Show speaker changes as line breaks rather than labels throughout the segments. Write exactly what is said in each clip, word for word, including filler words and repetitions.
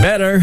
Better.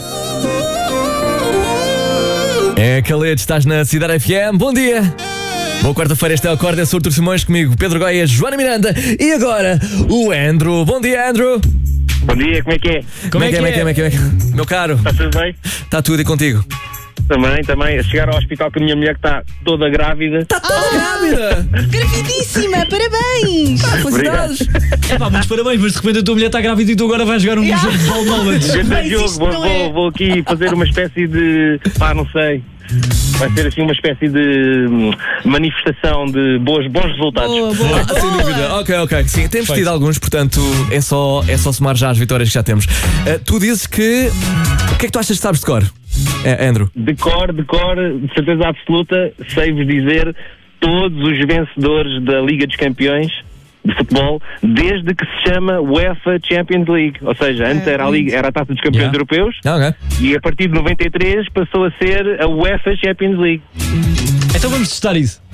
É Khaled, estás na Cidade F M. Bom dia. Boa quarta-feira, este é o Acorda, sou o Artur Simões, comigo Pedro Goia, Joana Miranda e agora o Andrew. Bom dia, Andrew.
Bom dia, como é que é?
Como é que é, como é que é, como é que é, como é que é? Meu caro.
Está tudo bem?
Está tudo e contigo?
Também, também. A chegar ao hospital com a minha mulher que está toda grávida.
Está toda ah, grávida!
Gravidíssima, parabéns!
Ah, felicidades!
É pá, muitos parabéns, mas de repente a tua mulher está grávida e tu agora vais jogar um
Yeah.
jogo de ball knowledge.
Grande jogo, vou,
não
vou,
é.
vou aqui fazer uma espécie de. pá, não sei. Vai ser assim uma espécie de hum, manifestação de boas, bons resultados.
Boa, boa,
Ah, sem
boa.
dúvida, ok, ok. Sim, temos
Feito.
tido alguns, portanto é só, é só somar já as vitórias que já temos. Ah, tu dizes que. O que é que tu achas que sabes de cor, é, Andrew?
De cor, de cor, de certeza absoluta, sei-vos dizer todos os vencedores da Liga dos Campeões de futebol, desde que se chama UEFA Champions League. Ou seja, antes era a, Liga, era a Taça dos Campeões
Yeah.
Europeus
Ah, ok.
e a partir de noventa e três passou a ser a UEFA Champions League.
Então vamos testar isso.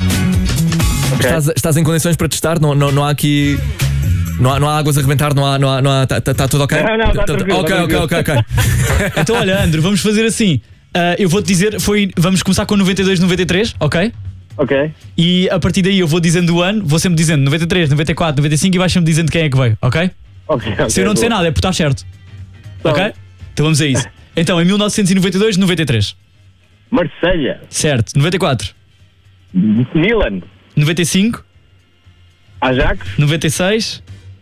Ok?
Estás, estás em condições para testar? Não, não, não há aqui. Não há, não há águas a rebentar? Não há. Não há, não há tá, tá, tá tudo ok?
Não, não, tá
Tá-
tranquilo,
Ok,
tá
ok, ok, ok.
Então olha, Andrew, vamos fazer assim. Ah, eu vou-te dizer, foi, vamos começar com noventa e dois, noventa e três, ok?
Ok.
E a partir daí eu vou dizendo o ano, vou sempre dizendo noventa e três, noventa e quatro, noventa e cinco e vais sempre dizendo quem é que veio, ok?
Ok, ok,
Se eu não disser
boa.
nada é porque estás certo,
Então,
ok? Então vamos a isso. Então em mil novecentos e noventa e dois, noventa e três,
Marselha,
certo. noventa e quatro,
Milan,
noventa e cinco,
Ajax.
noventa e seis.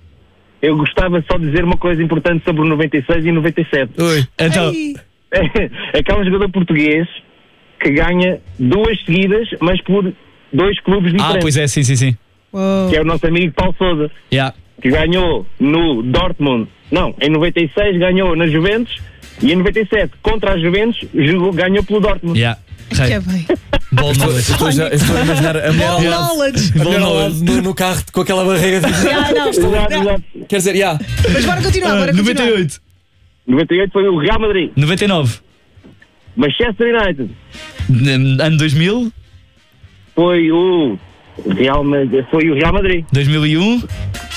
Eu gostava só de dizer uma coisa importante sobre o noventa e seis e noventa e sete.
Ui.
Então,
Ai,
É que há um jogador português que ganha duas seguidas, mas por dois clubes
ah,
diferentes.
pois é, sim, sim, sim.
uou.
Que é o nosso amigo Paulo Sousa,
Yeah.
que ganhou no Dortmund. Não, em noventa e seis ganhou na Juventus e em noventa e sete contra a Juventus jogou, ganhou pelo Dortmund.
Yeah.
Que é
Hey,
bem.
ball knowledge.
Estou, já, estou a imaginar a mulher ao
Ball
lado,
knowledge.
a mulher ao lado no, no carro com aquela barriga. de-
Ah, não,
Exato,
não.
exato.
Quer dizer, já.
Mas bora continuar,
Ah,
bora
noventa e
continuar.
oito,
noventa e oito foi o Real Madrid.
noventa e nove,
Manchester United
n- ano dois mil,
foi o Real Madrid. Foi o Real Madrid.
dois mil e um,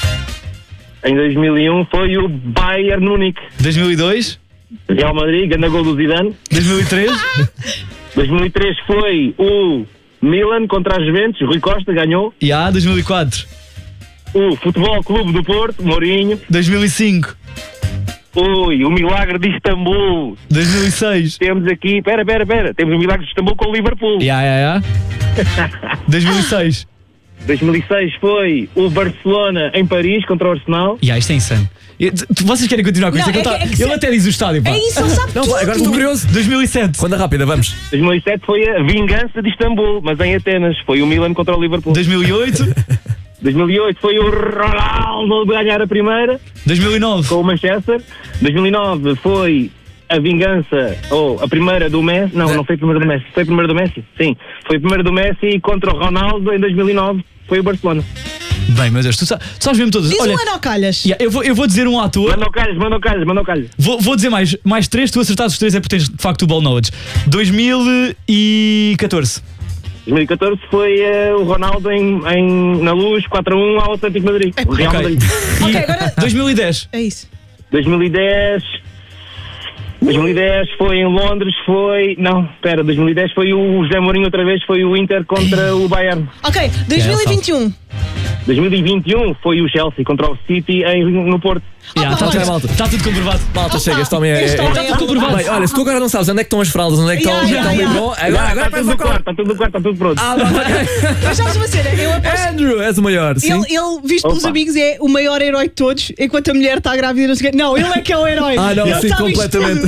Em dois mil e um foi o Bayern Munique.
dois mil e dois,
Real Madrid, grande gol do Zidane.
dois mil e três,
dois mil e três foi o Milan contra a Juventus, Rui Costa ganhou.
e há dois mil e quatro,
O Futebol Clube do Porto, Mourinho.
dois mil e cinco,
Ui, o Milagre de Istambul.
dois mil e seis,
Temos aqui, pera, pera, pera, temos o Milagre de Istambul com o Liverpool.
yeah, yeah, yeah. dois mil e seis,
dois mil e seis foi o Barcelona em Paris contra o Arsenal.
yeah, isto é insano. E, tu- tu- Vocês querem continuar com
Não,
isto? É que
é
eu
que-
tá-
é que
Ele
se-
até diz o estádio, pá.
É isso, ele sabe
Não,
tudo.
agora estou curioso.
dois mil e sete,
Quando rápida, vamos.
dois mil e sete foi a Vingança de Istambul, mas em Atenas. Foi o Milan contra o Liverpool.
dois mil e oito,
dois mil e oito foi o Ronaldo de ganhar a primeira
dois mil e nove,
com o Manchester. dois mil e nove foi a vingança, ou a primeira do Messi. Não, não foi a primeira do Messi. Foi a primeira do Messi? Sim. Foi a primeira do Messi contra o Ronaldo em dois mil e nove. Foi o Barcelona.
Bem, meu Deus, tu, sa- tu sabes mesmo todas.
Diz
Olha,
um ano ao calhas.
yeah, eu, vou, eu vou dizer um ator.
Manda o calhas, manda o calhas, manda o calhas.
Vou, vou dizer mais, mais três, tu acertares os três é porque tens de facto o ball knowledge. dois mil e catorze,
dois mil e catorze foi eh, o Ronaldo em, em- na Luz, quatro a um ao Atlético de Madrid. O Real
ok.
Madrid.
Ok,
E
agora-
dois mil e dez,
É isso.
dois mil e dez. dois mil e dez foi em Londres, foi. Não, espera, dois mil e dez foi o José Mourinho outra vez, foi o Inter contra o Bayern.
Ok, dois mil e vinte e um.
dois mil e vinte e um foi o Chelsea contra o City em, no Porto.
yeah,
Opa,
está
olha, malta.
tudo, tá tudo comprovado.
Malta,
Opa,
chega, este homem é.
este
é-
homem
Está tudo comprovado.
Bem, olha, se tu agora não sabes onde é que estão as fraldas, onde é que estão
Yeah,
onde é que
yeah,
estão o
yeah.
biberon, agora, agora
está tudo
pensa
no quarto,
agora.
está tudo no quarto, está tudo pronto.
Ah, não, ok.
Mas sabes uma cena? Eu aposto.
Andrew, és o maior, sim.
Ele, ele, visto pelos
Opa.
amigos, é o maior herói de todos, enquanto a mulher está grávida. Não, sei o quê. Não, ele é que é o herói.
Ah, não,
Ele
sim,
sabe isto
completamente.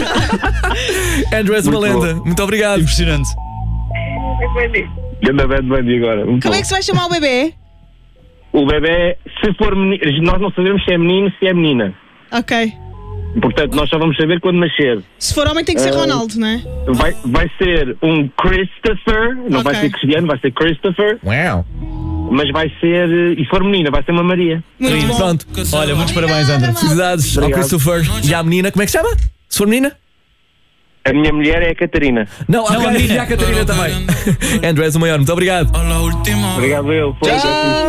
tudo.
Andrew, és uma
Muito
lenda. Muito obrigado.
Impressionante.
Ganda bad bunny agora. Um
Como é que se vai chamar o bebê?
O bebê, se for menino, nós não sabemos se é menino, se é menina.
Ok.
Portanto, nós só vamos saber quando nascer.
Se for homem, tem que ser
Eh,
Ronaldo, não é?
Vai, vai ser um Christopher, não vai
Ok.
ser Cristiano, vai ser Christopher,
Uau.
mas vai ser, eh, e se for menina, vai ser uma Maria.
Muito bom.
Pronto.
Olha, muitos parabéns, André.
Felicidades ao
Obrigado.
Christopher e à menina. Como é que se chama? Se for menina?
A minha mulher é a Catarina.
Não,
Não,
ok,
a menina.
e a Catarina também. Andrew, és o maior. Muito obrigado.
Obrigado eu. Foi.